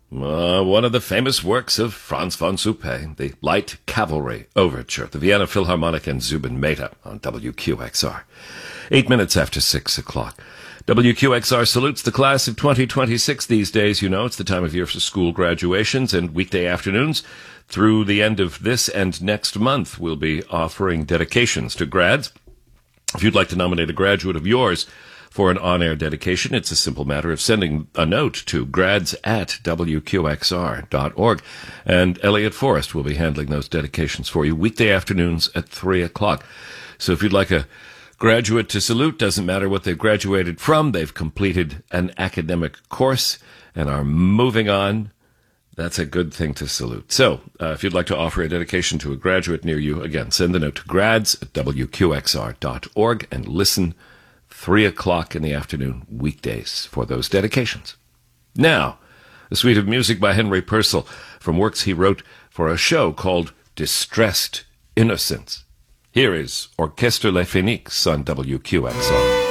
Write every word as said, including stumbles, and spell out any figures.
Uh, one of the famous works of Franz von Suppé, the Light Cavalry Overture, the Vienna Philharmonic and Zubin Mehta on W Q X R. Eight minutes after six o'clock. W Q X R salutes the class of twenty twenty-six these days. You know, it's the time of year for school graduations, and weekday afternoons through the end of this and next month, we'll be offering dedications to grads. If you'd like to nominate a graduate of yours for an on-air dedication, it's a simple matter of sending a note to grads at W Q X R dot org, and Elliot Forrest will be handling those dedications for you weekday afternoons at three o'clock. So if you'd like a graduate to salute, doesn't matter what they've graduated from, they've completed an academic course and are moving on, that's a good thing to salute. So uh, if you'd like to offer a dedication to a graduate near you, again, send the note to grads at W Q X R dot org and listen three o'clock in the afternoon weekdays for those dedications. Now, a suite of music by Henry Purcell from works he wrote for a show called Distressed Innocence. Here is Orchestre Le Phénix on W Q X R.